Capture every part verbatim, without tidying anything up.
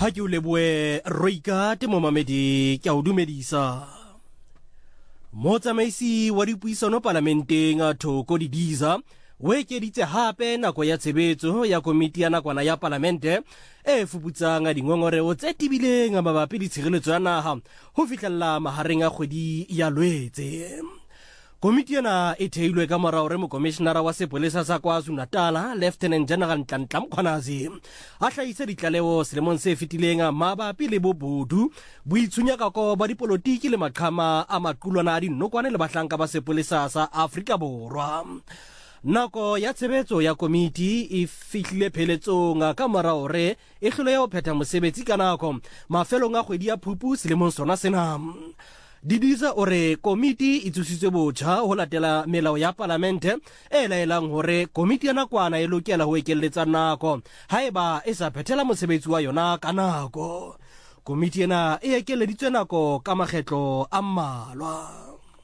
ha ke o leboe Roika te momamedi ke a o dumedisa. Motsamaisi wa dipuisano parlamenteng a Thoko Didiza o ekeditse hape nako ya tshebetso ya komiti ya nakwana ya parlamente e fuputsang dingongoreo tse tibileng mabapi le tshireletso ya naha ho fihlella mahareng a kgwedi ya Lwetse. Komiti ena e theilwe ka morao re mokomishenara wa sepolesa sa KwaZulu-Natal Lieutenant General Nhlanhla Mkhwanazi a hlahisa ditlaleo selemong se fetileng mabapi le bobodu boitshunyakako ba dipolotiki le maqhama a maqulwana a dinokwane le bahlanka ba sepolesa sa Afrika Borwa. Nako ya tshebetso ya komiti e fihlile pheletsong ka morao re e hlole ya ho phetha mosebetsi ka nako mafelong a kgwedi ya Phupu selemong sona sena. Didiza ore komiti e tsositswe botjha ho latela melao ya parlamente e laelang hore komiti ya nakwana e lokela ho ekelletsa nako haeba e sa phethela mosebetsi wa yona ka nako. Komiti ena e ekelleditswe nako ka makgetlo a mmalwa.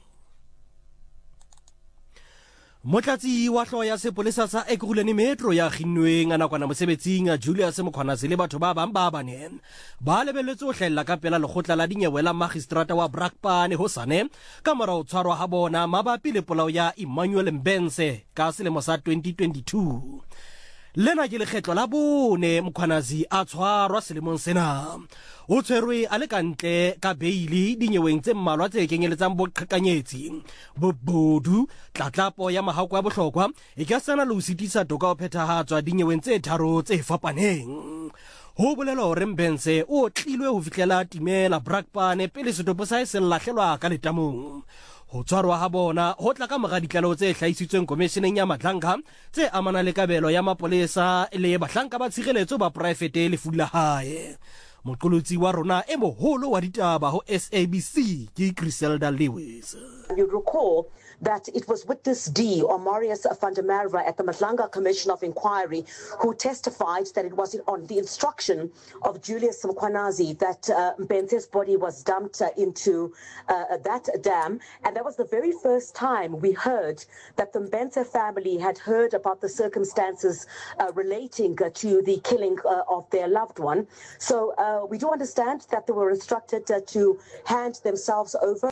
Motlatsi wa hloho ya sepolesa sa Ekurhuleni Metro ya kginnweng a nakwana mosebetsing Julius Mkhwanazi le batho ba bang ba bane ba lebelletswe ho hlahella ka pela lekgotla la dinyewe la magistrata wa Brakpan hosane ka morao tshwarwa ha bona mabapi le polao ya Emmanuel Mbense ka selemo sa twenty twenty-two. Lena ke lekgetlo la bone Mkhwanazi a tshwarwa selemong sena. O tshwerwe a le kantle ka beili dinyeweng tse mmalwa tse kenyeletsang boqhekanyetsi bobodu tlatlapo ya mahako ya bohlokwa e ka sana le ho sitisa toka ho phethahatswa dinyeweng tse tharo tse fapaneng. Ho bolela hore Mbense o tlilwe ho fihlela timela Brakpan pele setopo sa se lahlelwa ka letamong. Ho tshwarwa ha bona ho tla ka mora ditlaleo tse hlahisitsweng komisheneng ya Mahlanka tse amana le kabelo ya mapolesa le bahlanka ba tshireletso ba poraefete lefu la hae. Moqolotsi wa rona e moholo wa ditaba ho S A B C ke Griselda Lewis. You recall that it was Witness D, or Marius van der Merwe, at the Mahlanka Commission of Inquiry, who testified that it was on the instruction of Julius Mkhwanazi that uh, Mbense's body was dumped uh, into uh, that dam. And that was the very first time we heard that the Mbense family had heard about the circumstances uh, relating uh, to the killing uh, of their loved one. So uh, we do understand that they were instructed uh, to hand themselves over.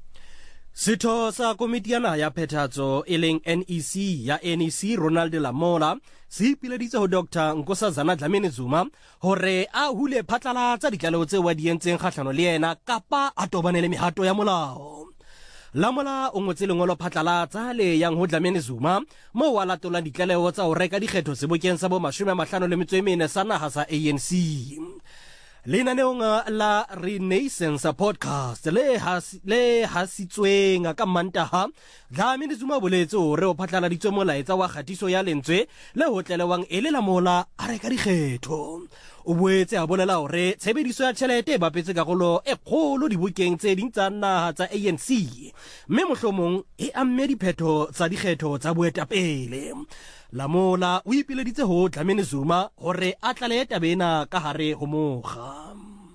Sitho sa komiti ya naha ya phethahatso e leng N E C ya N E C Ronald Lamola se ipileditse ho Doctor Nkosazana Dlamini-Zuma hore a hule phatlalatsa ditlaleo tse wa di entseng kgahlano le yena kapa a tobane le mehato ya molao. Lamola o ngotse lengolo phatlalatsa le yang ho Dlamini-Zuma mo wa latolang ditlaleo tsa ho reka dikgetho sebokeng sa bo mashome a mahlano le metso e mene sa naha sa A N C. Lenaneong la Renaissance podcast le has le hasitsweng ka Mantaha Dlamini-Zuma boletse hore o phatlaladitswe molaetsa wa kgatiso ya lentswe le hotlelewang e le Lamola a reka dikgetho. O boetse a bolela hore tshebediso ya tjhelete e bapetse karolo e kgolo dibukeng tse ding tsa naha tsa A N C mme mohlomong e amme diphetho tsa dikgetho tsa boetapele. Lamola o ipileditse ho Dlamini-Zuma hore a tlale tabena ka hare ho mokga.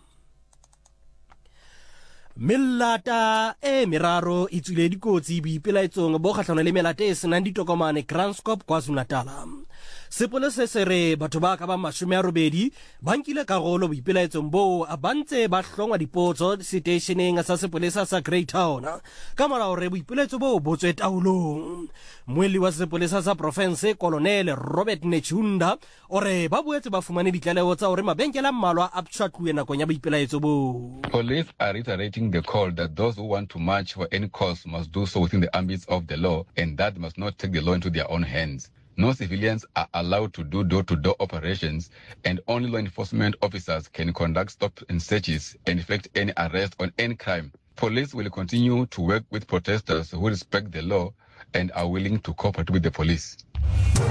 Melata e meraro e tswile dikotsi boipelaetsong bo kgahlano le melata e senang ditokomane Granscop KwaZulu-Natal. Sepolesa se re batho ba ka ba mashome a robedi ba nkile karolo boipelaetsong bo a bantse ba hlongwa dipotso stationeng sa sepolesa sa Greytown ka morao re boipelaetso bo botswe taolong. Moeli wa sepolesa sa province Colonel Robert Nechunda ore ba boetse ba fumane ditlaleo tsa hore mabenkele a mmalwa a pshatluwe nakong ya boipelaetso bo. Police are reiterating the call that those who want to march for any cause must do so within the ambits of the law and that must not take the law into their own hands. No civilians are allowed to do door-to-door operations and only law enforcement officers can conduct stop and searches and effect any arrest on any crime. Police will continue to work with protesters who respect the law and are willing to cooperate with the police.